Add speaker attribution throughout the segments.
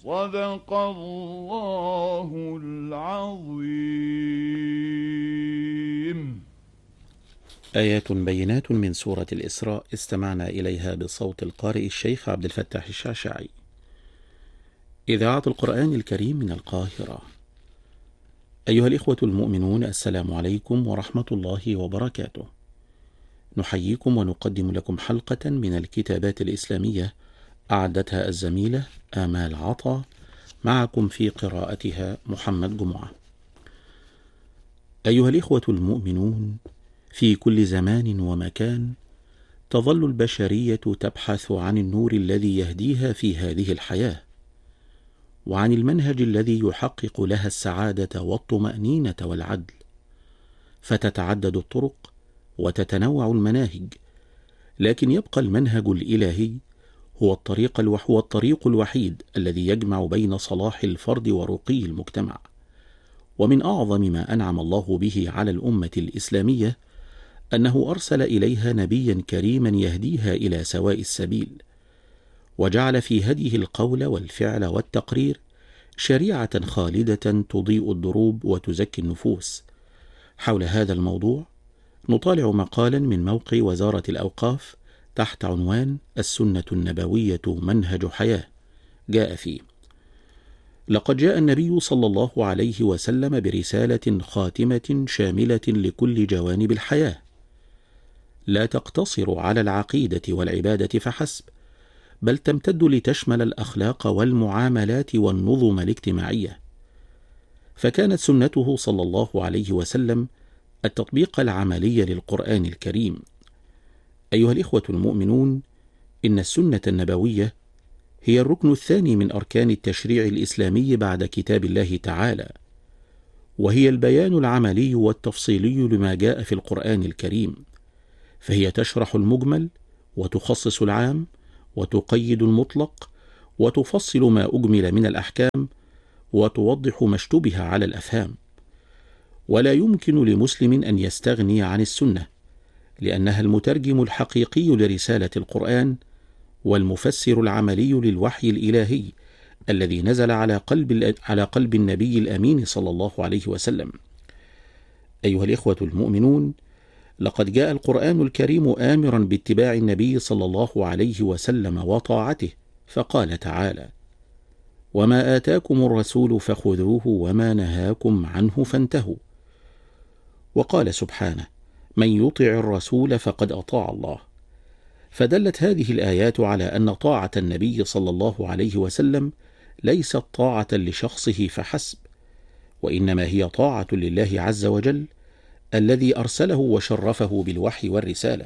Speaker 1: صدق الله العظيم.
Speaker 2: آيات بينات من سورة الإسراء استمعنا إليها بصوت القارئ الشيخ عبد الفتاح الشعشعي. إذاعة القرآن الكريم من القاهرة. أيها الإخوة المؤمنون، السلام عليكم ورحمة الله وبركاته. نحييكم ونقدم لكم حلقة من الكتابات الإسلامية أعدتها الزميلة آمال عطا، معكم في قراءتها محمد جمعة. أيها الإخوة المؤمنون، في كل زمان ومكان تظل البشرية تبحث عن النور الذي يهديها في هذه الحياة، وعن المنهج الذي يحقق لها السعادة والطمأنينة والعدل، فتتعدد الطرق وتتنوع المناهج، لكن يبقى المنهج الإلهي هو الطريق الوحيد الذي يجمع بين صلاح الفرد ورقي المجتمع. ومن أعظم ما أنعم الله به على الأمة الإسلامية أنه أرسل إليها نبيا كريما يهديها إلى سواء السبيل، وجعل في هديه القول والفعل والتقرير شريعة خالدة تضيء الدروب وتزكي النفوس. حول هذا الموضوع نطالع مقالا من موقع وزارة الأوقاف تحت عنوان السنة النبوية منهج حياة، جاء فيه: لقد جاء النبي صلى الله عليه وسلم برسالة خاتمة شاملة لكل جوانب الحياة، لا تقتصر على العقيدة والعبادة فحسب، بل تمتد لتشمل الأخلاق والمعاملات والنظم الاجتماعية. فكانت سنته صلى الله عليه وسلم التطبيق العملي للقرآن الكريم. أيها الإخوة المؤمنون، إن السنة النبوية هي الركن الثاني من أركان التشريع الإسلامي بعد كتاب الله تعالى، وهي البيان العملي والتفصيلي لما جاء في القرآن الكريم، فهي تشرح المجمل وتخصص العام وتقيد المطلق وتفصل ما أجمل من الأحكام وتوضح ما اشتبه على الأفهام. ولا يمكن لمسلم أن يستغني عن السنة، لأنها المترجم الحقيقي لرسالة القرآن والمفسر العملي للوحي الإلهي الذي نزل على قلب النبي الأمين صلى الله عليه وسلم. أيها الإخوة المؤمنون، لقد جاء القرآن الكريم آمرا باتباع النبي صلى الله عليه وسلم وطاعته، فقال تعالى: وما آتاكم الرسول فخذوه وما نهاكم عنه فانتهوا. وقال سبحانه: من يطع الرسول فقد أطاع الله. فدلت هذه الآيات على أن طاعة النبي صلى الله عليه وسلم ليست طاعة لشخصه فحسب، وإنما هي طاعة لله عز وجل الذي أرسله وشرفه بالوحي والرسالة.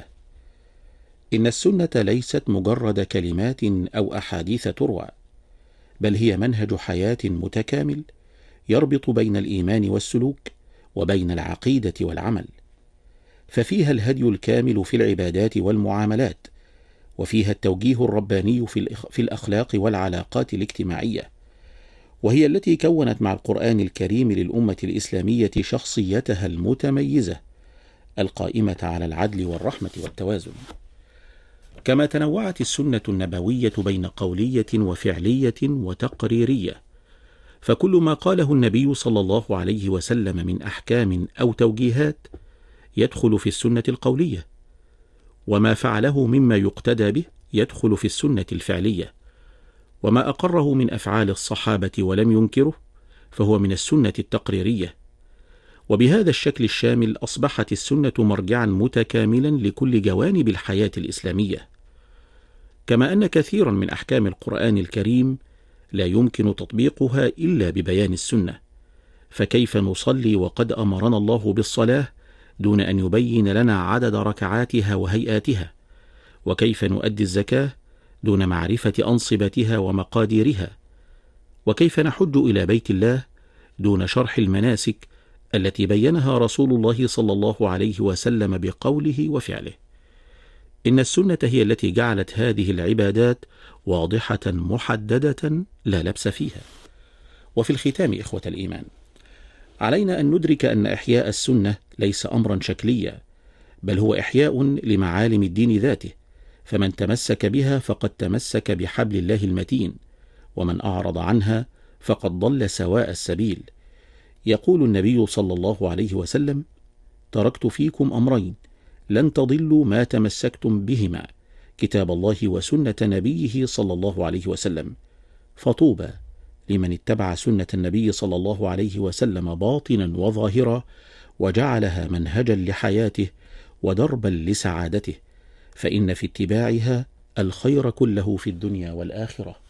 Speaker 2: إن السنة ليست مجرد كلمات أو أحاديث تروى، بل هي منهج حياة متكامل يربط بين الإيمان والسلوك وبين العقيدة والعمل، ففيها الهدي الكامل في العبادات والمعاملات، وفيها التوجيه الرباني في الأخلاق والعلاقات الاجتماعية، وهي التي كونت مع القرآن الكريم للأمة الإسلامية شخصيتها المتميزة القائمة على العدل والرحمة والتوازن. كما تنوعت السنة النبوية بين قولية وفعلية وتقريرية، فكل ما قاله النبي صلى الله عليه وسلم من أحكام أو توجيهات يدخل في السنة القولية، وما فعله مما يقتدى به يدخل في السنة الفعلية، وما أقره من أفعال الصحابة ولم ينكره فهو من السنة التقريرية. وبهذا الشكل الشامل أصبحت السنة مرجعا متكاملا لكل جوانب الحياة الإسلامية. كما أن كثيرا من أحكام القرآن الكريم لا يمكن تطبيقها إلا ببيان السنة، فكيف نصلي وقد أمرنا الله بالصلاة دون أن يبين لنا عدد ركعاتها وهيئاتها؟ وكيف نؤدي الزكاة دون معرفة أنصبتها ومقاديرها؟ وكيف نحج إلى بيت الله دون شرح المناسك التي بينها رسول الله صلى الله عليه وسلم بقوله وفعله؟ إن السنة هي التي جعلت هذه العبادات واضحة محددة لا لبس فيها. وفي الختام إخوة الإيمان، علينا أن ندرك أن إحياء السنة ليس أمرا شكليا، بل هو إحياء لمعالم الدين ذاته، فمن تمسك بها فقد تمسك بحبل الله المتين، ومن أعرض عنها فقد ضل سواء السبيل. يقول النبي صلى الله عليه وسلم: تركت فيكم أمرين لن تضلوا ما تمسكتم بهما، كتاب الله وسنة نبيه صلى الله عليه وسلم. فطوبى لمن اتبع سنة النبي صلى الله عليه وسلم باطنا وظاهرا، وجعلها منهجا لحياته ودربا لسعادته، فإن في اتباعها الخير كله في الدنيا والآخرة.